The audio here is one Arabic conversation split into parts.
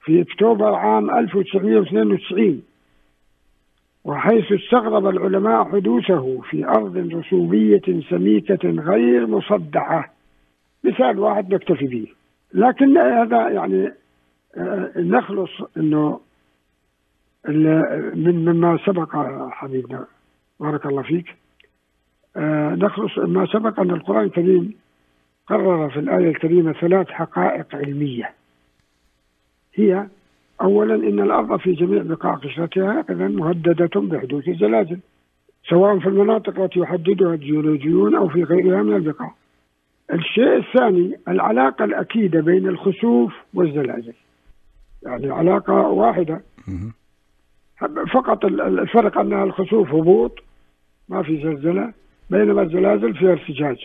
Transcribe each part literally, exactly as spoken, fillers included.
في أكتوبر عام ألف وتسعمائة واثنين وتسعين، وحيث استغرب العلماء حدوثه في أرض رسوبية سميكة غير مصدعة. مثال واحد نكتفي به، لكن هذا يعني نخلص إنه من مما سبق حبيبنا بارك الله فيك، نخلص ما سبق أن القرآن الكريم قرر في الآية الكريمة ثلاث حقائق علمية. هي أولا إن الأرض في جميع بقاع قشرتها إذا مهددة بحدوث الزلازل، سواء في المناطق التي يحددها الجيولوجيون أو في غيرها من البقاع. الشيء الثاني العلاقة الأكيدة بين الخسوف والزلازل، يعني علاقة واحدة فقط، الفرق أنها الخسوف هبوط ما في زلزلة، بينما الزلازل فيها ارتجاج.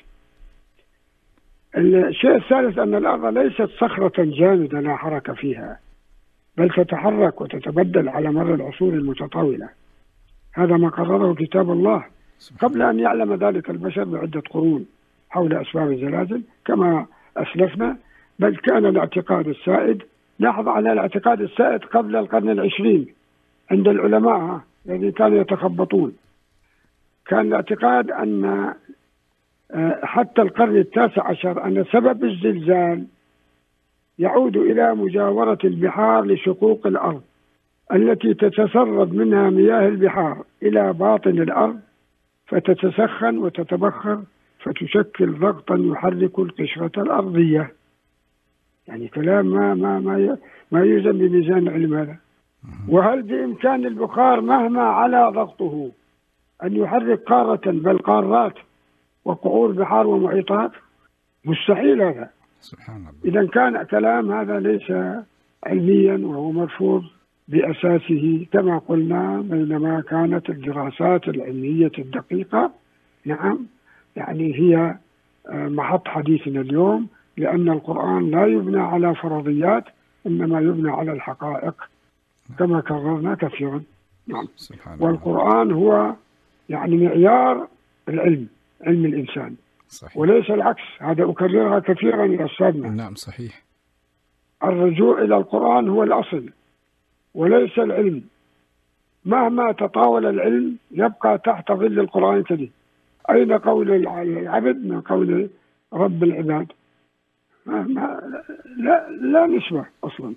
الشيء الثالث أن الأرض ليست صخرة جامدة لا حركة فيها، بل تتحرك وتتبدل على مر العصور المتطاولة. هذا ما قرره كتاب الله قبل أن يعلم ذلك البشر بعدة قرون حول أسباب الزلازل كما أسلفنا، بل كان الاعتقاد السائد، لاحظ على الاعتقاد السائد قبل القرن العشرين عند العلماء الذين كانوا يتخبطون، كان الاعتقاد أن حتى القرن التاسع عشر أن سبب الزلزال يعود إلى مجاورة البحار لشقوق الأرض التي تتسرب منها مياه البحار إلى باطن الأرض فتتسخن وتتبخر فتشكل ضغطا يحرك القشرة الأرضية. يعني كلام ما ما ما ما يوزن بميزان العلم هذا. وهل بإمكان البخار مهما على ضغطه أن يحرك قارة بل قارات وقعور بحار ومحيطات؟ مستحيل هذا. سبحان الله. إذا كان كلام هذا ليس علميا وهو مرفوض بأساسه كما قلنا، بينما كانت الدراسات العلمية الدقيقة نعم يعني هي محط حديثنا اليوم، لأن القرآن لا يبنى على فرضيات إنما يبنى على الحقائق كما كررنا كثيرا. نعم. والقرآن هو يعني معيار العلم، علم الإنسان. صحيح. وليس العكس، هذا أكررها كثيرا يا أستاذنا. نعم صحيح. الرجوع إلى القرآن هو الأصل وليس العلم. مهما تطاول العلم يبقى تحت ظل القرآن الكريم. أين قول العبد من قول رب العباد؟ ما ما لا لا نسبة أصلا.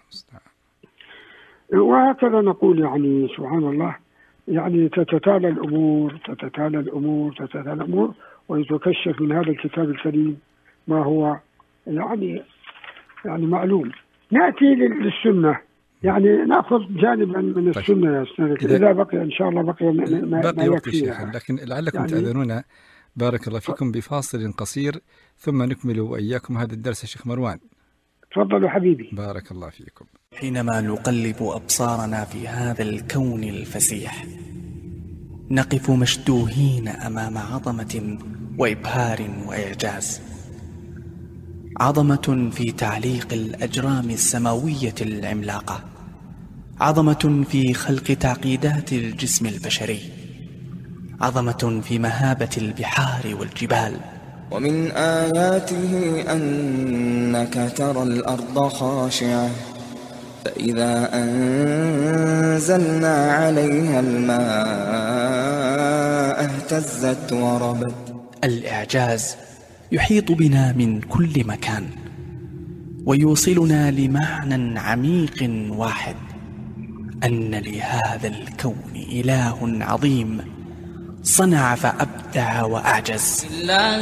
وهكذا نقول يعني سبحان الله، يعني تتتالى الأمور تتتالى الأمور تتتالى الأمور ويتكشف من هذا الكتاب الكريم ما هو يعني يعني معلوم. نأتي للسنة، يعني نأخذ جانبا من السنة يا أستاذ إذا بقي إن شاء الله بقي ما, بقي ما وقت شيخ، لكن لعلكم يعني تأذنون بارك الله فيكم بفاصل قصير ثم نكمل وإياكم هذا الدرس. شيخ مروان تفضلوا حبيبي. بارك الله فيكم. حينما نقلب أبصارنا في هذا الكون الفسيح نقف مشدوهين أمام عظمة وإبهار وإعجاز، عظمة في تعليق الأجرام السماوية العملاقة، عظمة في خلق تعقيدات الجسم البشري، عظمة في مهابة البحار والجبال. ومن آياته أنك ترى الأرض خاشعة فإذا أنزلنا عليها الماء اهتزت وربت. الإعجاز يحيط بنا من كل مكان ويوصلنا لمعنى عميق واحد، أن لهذا الكون إله عظيم صنع فأبدع وأعجز.